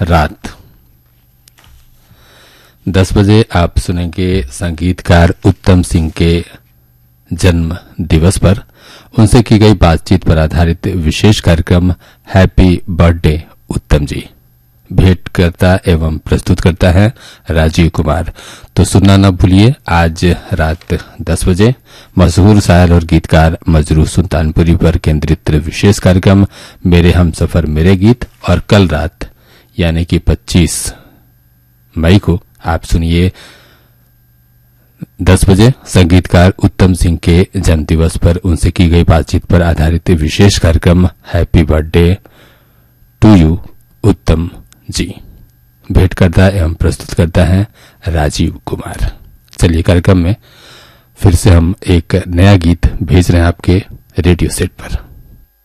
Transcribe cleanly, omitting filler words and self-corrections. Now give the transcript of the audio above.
रात 10 बजे आप सुनेंगे संगीतकार उत्तम सिंह के जन्म दिवस पर उनसे की गई बातचीत पर आधारित विशेष कार्यक्रम हैप्पी बर्थडे उत्तम जी। भेंट करता एवं प्रस्तुत करता है राजीव कुमार। तो सुनना न भूलिए आज रात 10 बजे मशहूर शायर और गीतकार मजरू सुल्तानपुरी पर केंद्रित विशेष कार्यक्रम मेरे हमसफर मेरे गीत। और कल रात यानी कि 25 मई को आप सुनिए 10 बजे संगीतकार उत्तम सिंह के जन्मदिवस पर उनसे की गई बातचीत पर आधारित विशेष कार्यक्रम हैप्पी बर्थडे टू यू उत्तम जी। भेंट करता एवं प्रस्तुत करता है राजीव कुमार। चलिए कार्यक्रम में फिर से हम एक नया गीत भेज रहे हैं आपके रेडियो सेट पर।